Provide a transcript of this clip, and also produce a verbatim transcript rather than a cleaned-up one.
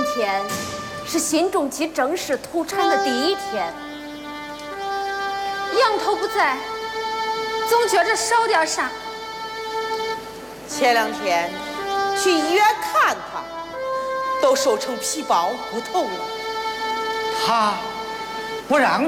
天是新中期正式投产的第一天， 羊头不在，总觉着少点啥。 前两天去医院看他，都瘦成皮包骨头了。 他不让